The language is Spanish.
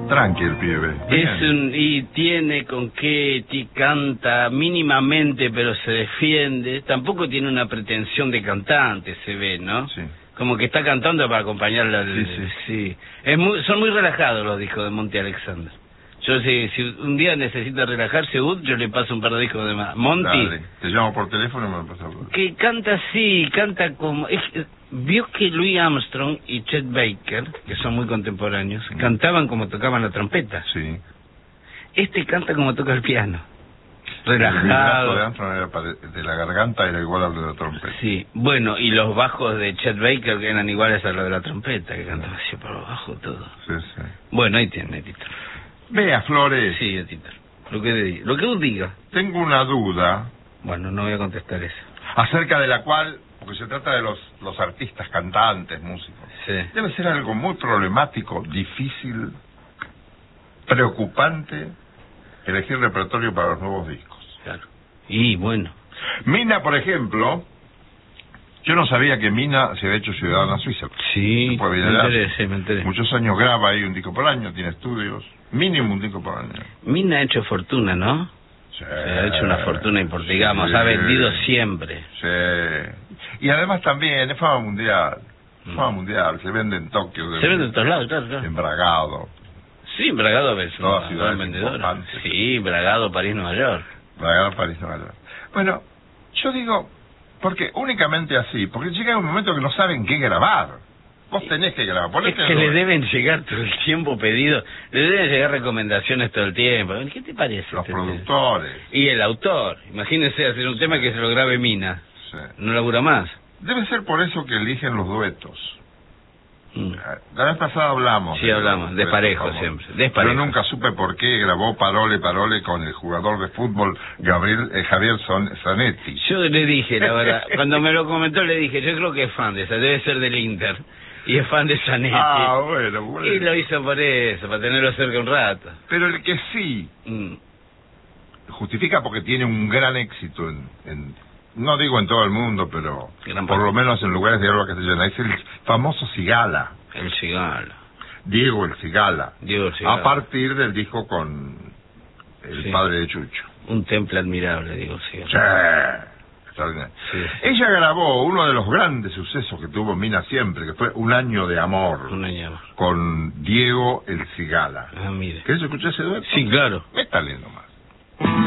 Tranqui el pibe. Y tiene con qué, canta mínimamente, pero se defiende. Tampoco tiene una pretensión de cantante, se ve, ¿no? Sí. Como que está cantando para acompañarla. Sí. Son muy relajados los discos de Monty Alexander. Yo si un día necesita relajarse, yo le paso un par de discos de más. Monty. Dale, te llamo por teléfono y me lo pasas por... Que canta así, canta como... vio que Louis Armstrong y Chet Baker, que son muy contemporáneos, cantaban como tocaban la trompeta. Sí. Este canta como toca el piano. El vibrato Relajado. de Armstrong de la garganta era igual al de la trompeta. Sí, bueno, y los bajos de Chet Baker que eran iguales a los de la trompeta, que cantaban así por abajo todo. Sí. Bueno, ahí tiene, Tito. Vea, Flores. Sí, Tito. Lo que vos diga. Tengo una duda. Bueno, no voy a contestar eso. Acerca de la cual, porque se trata de los artistas, cantantes, músicos. Sí. Debe ser algo muy problemático, difícil, preocupante, elegir repertorio para los nuevos discos. Claro. Y bueno. Mina, por ejemplo, yo no sabía que Mina se había hecho ciudadana suiza. Sí, me enteré. Muchos años graba ahí un disco por año, tiene estudios, mínimo un disco por año. Mina ha hecho fortuna, ¿no? Sí. Se ha hecho una fortuna importante, digamos, ha vendido siempre. Sí. Y además también es fama mundial. Fama mundial, se vende en Tokio. Se vende en todos lados, claro. En Bragado. Sí, Bragado a veces. Todas ciudades importantes. Sí, Bragado, París, Nueva York. Bragado, París, Nueva York. Bueno, yo digo, porque únicamente así, porque llega un momento que no saben qué grabar. Vos tenés que grabar. Es que le deben llegar todo el tiempo pedidos, le deben llegar recomendaciones todo el tiempo. ¿Qué te parece? Los productores. Y el autor. Imagínense hacer un tema que se lo grabe Mina. Sí. No labura más. Debe ser por eso que eligen los duetos. La vez pasada hablamos. Sí, hablamos, desparejo siempre. Yo nunca supe por qué grabó Parole con el jugador de fútbol Javier Zanetti. Yo le dije, la verdad, cuando me lo comentó le dije, yo creo que es fan de esa, debe ser del Inter. Y es fan de Zanetti. Ah, bueno. Y lo hizo por eso, para tenerlo cerca un rato. Pero el que sí justifica porque tiene un gran éxito no digo en todo el mundo, pero por lo menos en lugares de habla castellana, es el famoso Cigala. El Cigala. Diego el Cigala. A partir del disco con el padre de Chucho. Un temple admirable, Diego Cigala. Sí. Ella grabó uno de los grandes sucesos que tuvo Mina siempre, que fue Un año de amor. Un año de amor. Con Diego el Cigala. Ah, mire. ¿Querés escuchar ese dueto? Sí, claro. Métale nomás.